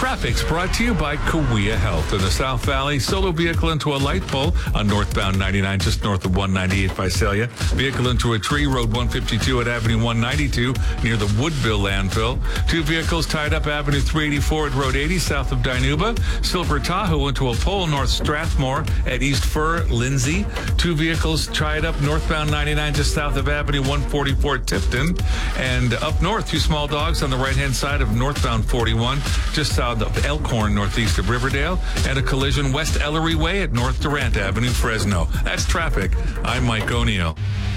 Traffic's brought to you by Kawea Health in the South Valley. Solo vehicle into a light pole on northbound 99, just north of 198 Visalia. Vehicle into a tree, Road 152 at Avenue 192 near the Woodville landfill. 2 vehicles tied up Avenue 384 at Road 80 south of Dinuba. Silver Tahoe into a pole north Strathmore at East Fir, Lindsay. 2 vehicles tied up northbound 99 just south of Avenue 144 at Tipton. And up north, 2 small dogs on the right-hand side of northbound 41 just south of Elkhorn, northeast of Riverdale, and a collision West Ellery Way at North Durant Avenue, Fresno. That's traffic. I'm Mike O'Neill.